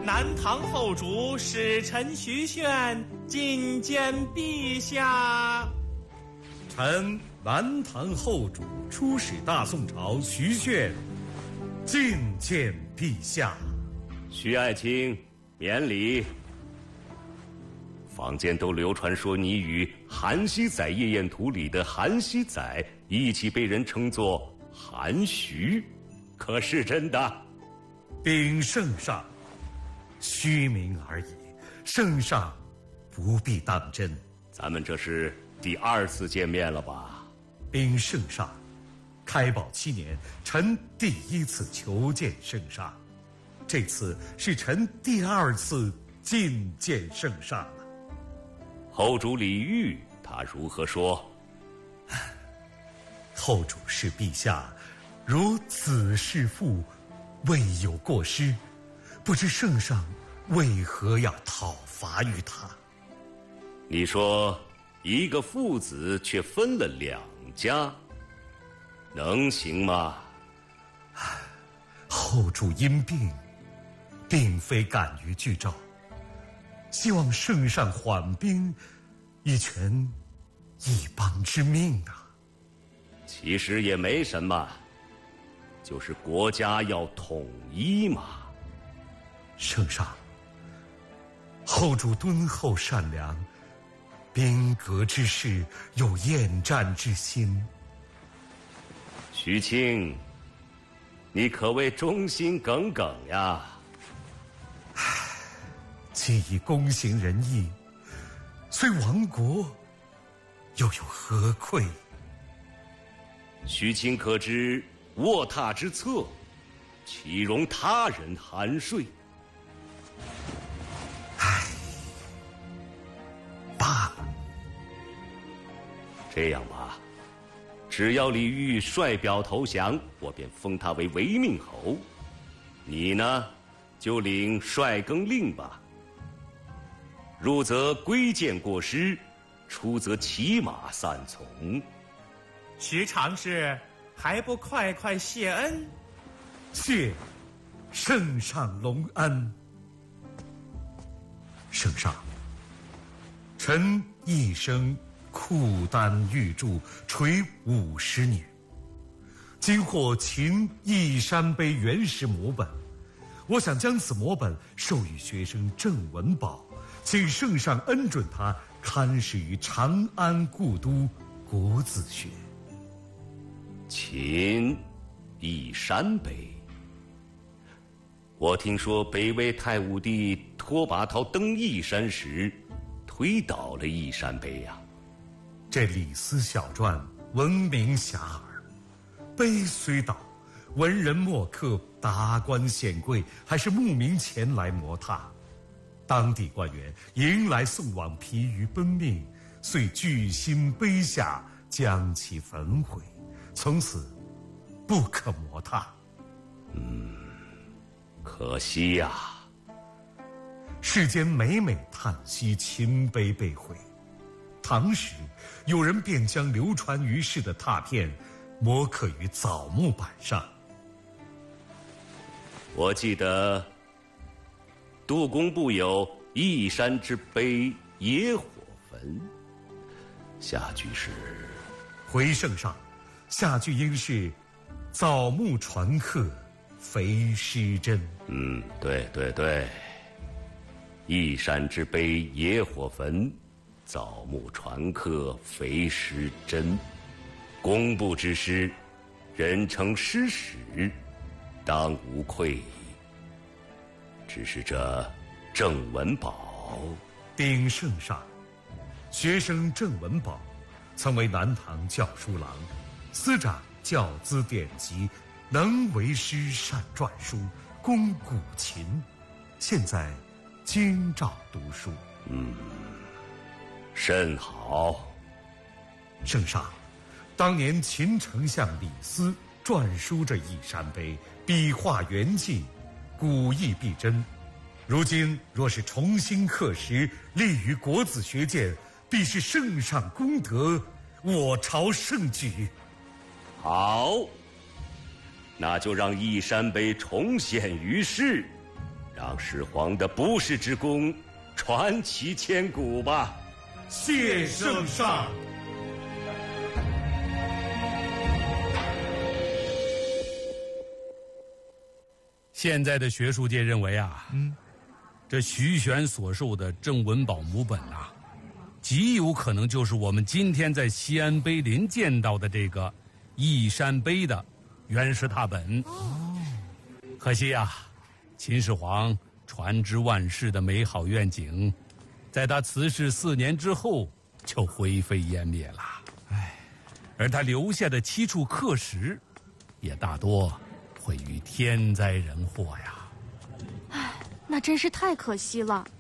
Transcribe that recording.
南唐后主使臣徐铉觐见陛下。 臣南唐后主出使大宋朝徐铉觐见陛下。 徐爱卿，免礼。坊间都流传说你与韩熙载夜宴图里的韩熙载一起被人称作韩徐，可是真的？ 禀圣上，虚名而已，圣上不必当真。 咱们这是第2次见面了吧？ 禀圣上，开宝7年，臣第1次求见圣上，这次是臣第2次觐见圣上了。 后主李煜他如何说？ 后主视陛下如子弑父，未有过失，不知圣上为何要讨伐于他？ 你说一个父子却分了2家，能行吗？ 后主因病，并非敢于具诏，希望圣上缓兵，以全一邦之命啊。 其实也没什么，就是国家要统一嘛。 圣上，后主敦厚善良，兵革之事有厌战之心。 徐卿，你可谓忠心耿耿呀。 既已躬行仁义，虽亡国，又有何愧？ 徐卿可知卧榻之侧，岂容他人酣睡？ 罢了。 这样吧，只要李煜率表投降，我便封他为违命侯。你呢，就领帅更令吧。入则归建过失，出则骑马散从。 徐常侍还不快快谢恩？ 谢圣上隆恩。圣上，臣一生苦担御铸，垂50年，今获秦义山碑原石摹本，我想将此摹本授予学生郑文宝，请圣上恩准他刊示于长安故都国子学。 秦义山碑，我听说北魏太武帝拓跋焘登义山时，推倒了义山碑呀。 这李斯小传闻名遐迩，碑虽倒，文人墨客、达官显贵还是慕名前来摩踏。当地官员迎来送往疲于奔命，遂聚心碑下，将其焚毁，从此不可摩踏。 可惜呀。 世间每每叹息秦碑被毁，唐时有人便将流传于世的拓片摹刻于枣木板上。 我记得杜工部有义山之碑野火焚，下句是回圣上，下句应是枣木传刻，肥诗真。 对对对，义山之碑野火焚，枣木传刻，肥诗真。工部之师，人称师史，当无愧矣。只是这郑文宝， 禀圣上，学生郑文宝曾为南唐校书郎，司掌教资典籍，能为诗，善篆书，工古琴，现在京兆读书。 甚好。 圣上，当年秦丞相李斯篆书这义山碑，笔画圆净，古意必真。如今若是重新刻石，立于国子学监，必是圣上功德，我朝盛举。 好，那就让义山碑重现于世， 让始皇的不世之功传奇千古吧。 谢圣上。 现在的学术界认为啊，这徐玄所授的郑文宝母本啊，极有可能就是我们今天在西安碑林见到的这个义山碑的原始拓本。可惜啊，秦始皇传之万世的美好愿景，在他辞世4年之后就灰飞烟灭了。而他留下的7处刻石，也大多毁于天灾人祸呀。 那真是太可惜了。